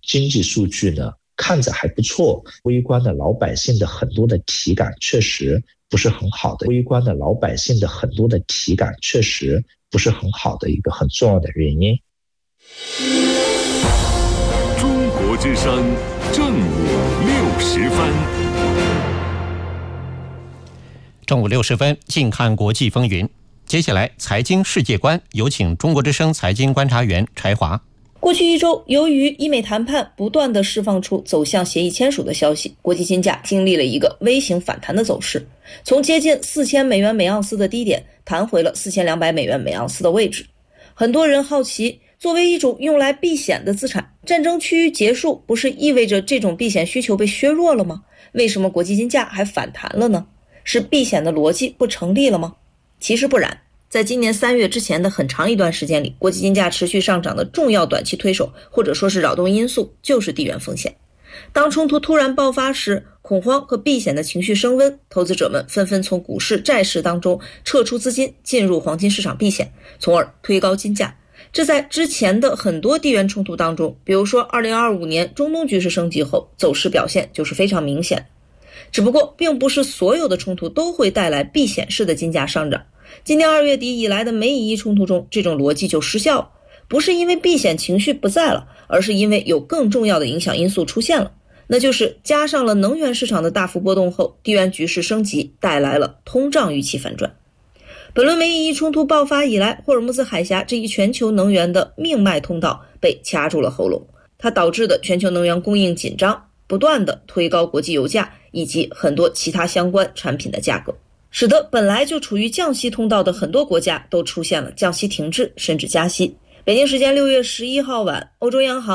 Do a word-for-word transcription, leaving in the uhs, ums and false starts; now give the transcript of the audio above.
经济数据呢看着还不错，微观的老百姓的很多的体感确实不是很好的，微观的老百姓的很多的体感确实不是很好的一个很重要的原因。 中国之声正午六时分， 正午六十分，近看国际风云。接下来，财经世界观，有请中国之声财经观察员柴华。 过去一周，由于伊美谈判不断地释放出走向协议签署的消息，国际金价经历了一个微型反弹的走势，从接近四千美元每盎司的低点弹回了四千两百美元每盎司的位置。很多人好奇，作为一种用来避险的资产，战争趋于结束不是意味着这种避险需求被削弱了吗？为什么国际金价还反弹了呢？是避险的逻辑不成立了吗？其实不然，在今年三月之前的很长一段时间里，国际金价持续上涨的重要短期推手或者说是扰动因素就是地缘风险。当冲突突然爆发时，恐慌和避险的情绪升温，投资者们纷纷从股市债市当中撤出资金，进入黄金市场避险，从而推高金价。这在之前的很多地缘冲突当中，比如说二零二五年中东局势升级后，走势表现就是非常明显。只不过并不是所有的冲突都会带来避险式的金价上涨。今年二月底以来的美以伊冲突中，这种逻辑就失效了，不是因为避险情绪不在了，而是因为有更重要的影响因素出现了，那就是加上了能源市场的大幅波动后，地缘局势升级带来了通胀预期反转。本轮美以伊冲突爆发以来，霍尔木兹海峡这一全球能源的命脉通道被掐住了喉咙，它导致的全球能源供应紧张，不断的推高国际油价以及很多其他相关产品的价格，使得本来就处于降息通道的很多国家都出现了降息停滞甚至加息。北京时间六月十一号晚，欧洲央行